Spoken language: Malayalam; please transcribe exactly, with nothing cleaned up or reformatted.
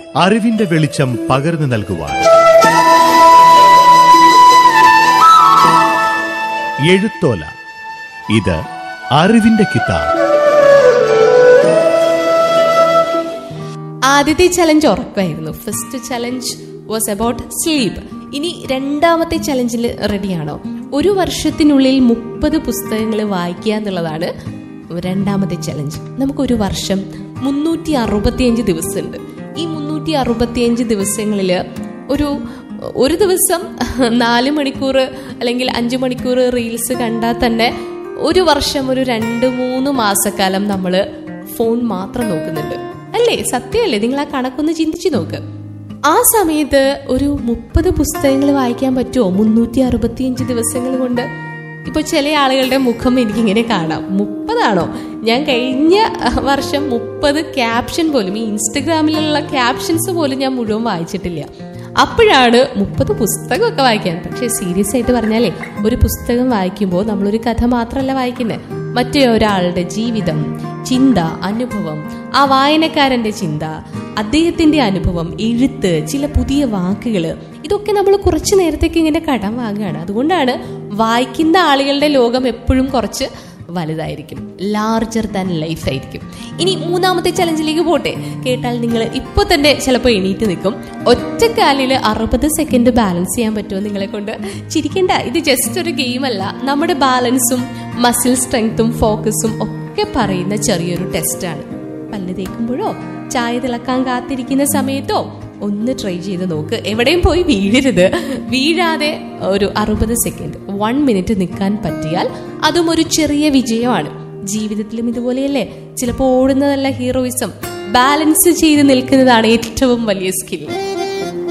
അറിവിന്റെ വെളിച്ചം പകർന്നു നൽകുവാൻ. എഴുത്തോല, ഇത് അറിവിന്റെ കിതാബ്. ആദ്യത്തെ challenge ഉറക്കമായിരുന്നു. First challenge was about sleep. ഇനി രണ്ടാമത്തെ ചലഞ്ചിൽ റെഡിയാണോ? ഒരു വർഷത്തിനുള്ളിൽ മുപ്പത് പുസ്തകങ്ങൾ വായിക്കുക എന്നുള്ളതാണ് രണ്ടാമത്തെ ചലഞ്ച്. നമുക്കൊരു വർഷം മുന്നൂറ്റി അറുപത്തിയഞ്ച് ദിവസമുണ്ട്. ഈ മുന്നൂറ്റി അറുപത്തിയഞ്ച് ദിവസങ്ങളിൽ ഒരു ഒരു ദിവസം നാല് മണിക്കൂർ അല്ലെങ്കിൽ അഞ്ചു മണിക്കൂർ റീൽസ് കണ്ടാൽ തന്നെ ഒരു വർഷം ഒരു രണ്ട് മൂന്ന് മാസക്കാലം നമ്മൾ ഫോൺ മാത്രം നോക്കുന്നുണ്ട് അല്ലേ? സത്യമല്ലേ? നിങ്ങൾ ആ കണക്കൊന്ന് ചിന്തിച്ചു നോക്ക്. ആ സമയത്ത് ഒരു മുപ്പത് പുസ്തകങ്ങൾ വായിക്കാൻ പറ്റുമോ മുന്നൂറ്റി അറുപത്തിയഞ്ച് ദിവസങ്ങൾ കൊണ്ട്? ഇപ്പൊ ചില ആളുകളുടെ മുഖം എനിക്കിങ്ങനെ കാണാം. മുപ്പതാണോ? ഞാൻ കഴിഞ്ഞ വർഷം മുപ്പത് ക്യാപ്ഷൻ പോലും, ഈ ഇൻസ്റ്റഗ്രാമിലുള്ള ക്യാപ്ഷൻസ് പോലും ഞാൻ മുഴുവൻ വായിച്ചിട്ടില്ല. അപ്പോഴാണ് മുപ്പത് പുസ്തകമൊക്കെ വായിക്കാൻ. പക്ഷെ സീരിയസ് ആയിട്ട് പറഞ്ഞാലേ, ഒരു പുസ്തകം വായിക്കുമ്പോൾ നമ്മളൊരു കഥ മാത്രമല്ല വായിക്കുന്നത്, മറ്റേ ഒരാളുടെ ജീവിതം, ചിന്ത, അനുഭവം, ആ വായനക്കാരന്റെ ചിന്ത, അദ്ദേഹത്തിന്റെ അനുഭവം, എഴുത്ത്, ചില പുതിയ വാക്കുകൾ, ഇതൊക്കെ നമ്മൾ കുറച്ചു നേരത്തേക്ക് ഇങ്ങനെ കടം വാങ്ങുകയാണ്. അതുകൊണ്ടാണ് വായിക്കുന്ന ആളുകളുടെ ലോകം എപ്പോഴും കുറച്ച് വലുതായിരിക്കും, ലാർജർ ദാൻ ലൈഫ് ആയിരിക്കും. ഇനി മൂന്നാമത്തെ ചലഞ്ചിലേക്ക് പോട്ടെ. കേട്ടാൽ നിങ്ങൾ ഇപ്പോൾ തന്നെ ചിലപ്പോൾ എണീറ്റ് നിൽക്കും. ഒറ്റക്കാലിൽ അറുപത് സെക്കൻഡ് ബാലൻസ് ചെയ്യാൻ പറ്റുമോ നിങ്ങളെ കൊണ്ട്? ചിരിക്കണ്ട, ഇത് ജസ്റ്റ് ഒരു ഗെയിമല്ല. നമ്മുടെ ബാലൻസും മസിൽ സ്ട്രെങ്ത്തും ഫോക്കസും ഒക്കെ പറയുന്ന ചെറിയൊരു ടെസ്റ്റാണ്. പല്ല് തേക്കുമ്പോഴോ ചായ തിളക്കാൻ കാത്തിരിക്കുന്ന സമയത്തോ ഒന്ന് ട്രൈ ചെയ്ത് നോക്ക്. എവിടെയും പോയി വീഴരുത്. വീഴാതെ ഒരു അറുപത് സെക്കൻഡ് വൺ മിനിറ്റ് നിൽക്കാൻ പറ്റിയാൽ അതും ഒരു ചെറിയ വിജയമാണ്. ജീവിതത്തിലും ഇതുപോലെയല്ലേ? ചിലപ്പോൾ ഓടുന്നതല്ല ഹീറോയിസം, ബാലൻസ് ചെയ്ത് നിൽക്കുന്നതാണ് ഏറ്റവും വലിയ സ്കിൽ.